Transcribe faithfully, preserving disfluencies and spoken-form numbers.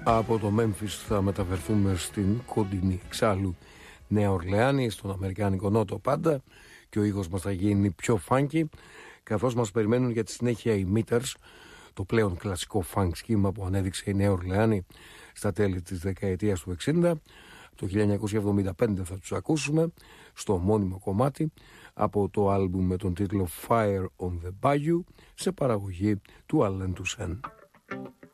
Από το Μέμφις θα μεταφερθούμε στην κοντινή εξάλλου Νέα Ορλεάνη, στον αμερικάνικο νότο πάντα, και ο ήχος μας θα γίνει πιο funky, καθώς μας περιμένουν για τη συνέχεια οι Meters, το πλέον κλασικό funk σχήμα που ανέδειξε η Νέα Ορλεάνη στα τέλη της δεκαετίας του εξήντα. Το χίλια εννιακόσια εβδομήντα πέντε θα τους ακούσουμε στο μόνιμο κομμάτι από το άλμπουμ με τον τίτλο Fire on the Bayou, σε παραγωγή του Alain Toussaint.